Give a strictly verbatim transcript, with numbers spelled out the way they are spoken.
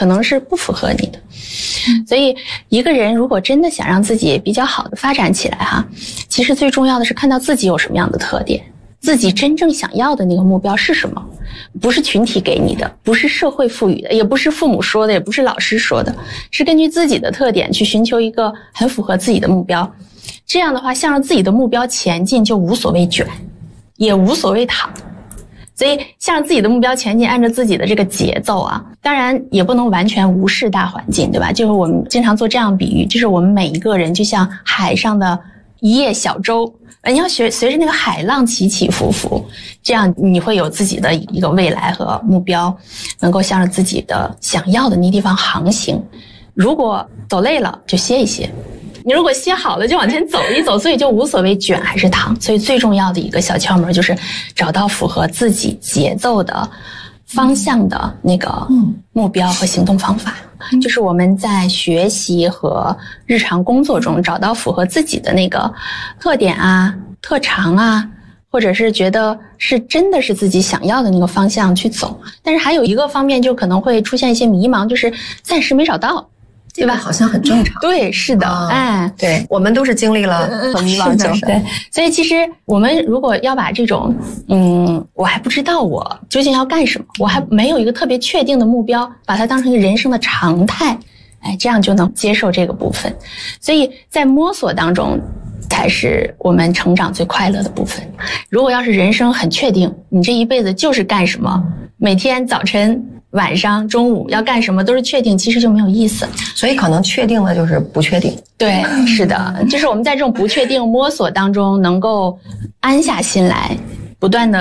可能是不符合你的。所以一个人如果真的想让自己比较好的发展起来哈，其实最重要的是看到自己有什么样的特点，自己真正想要的那个目标是什么，不是群体给你的，不是社会赋予的，也不是父母说的，也不是老师说的，是根据自己的特点去寻求一个很符合自己的目标。这样的话，向着自己的目标前进，就无所谓卷，也无所谓躺。所以向着自己的目标前进，按照自己的这个节奏啊，当然也不能完全无视大环境，对吧？就是我们经常做这样比喻，就是我们每一个人就像海上的一叶小舟，你要学随着那个海浪起起伏伏，这样你会有自己的一个未来和目标，能够向着自己的想要的那地方航行。如果走累了就歇一歇，你如果歇好了就往前走一走，所以就无所谓卷还是躺。所以最重要的一个小窍门就是找到符合自己节奏的方向的那个目标和行动方法，嗯、就是我们在学习和日常工作中找到符合自己的那个特点啊、特长啊，或者是觉得是真的是自己想要的那个方向去走。但是还有一个方面就可能会出现一些迷茫，就是暂时没找到。 对吧？好像很正常。 对，是的， 啊、 哎， 对，我们都是经历了很迷茫的时候。 对，所以其实我们如果要把这种，嗯，我还不知道我究竟要干什么，我还没有一个特别确定的目标，把它当成一个人生的常态，哎，这样就能接受这个部分。所以在摸索当中，才是我们成长最快乐的部分。如果要是人生很确定，你这一辈子就是干什么，每天早晨晚上中午要干什么都是确定，其实就没有意思。 所以可能确定了就是不确定。 对，是的，就是我们在这种不确定摸索当中能够安下心来，不断的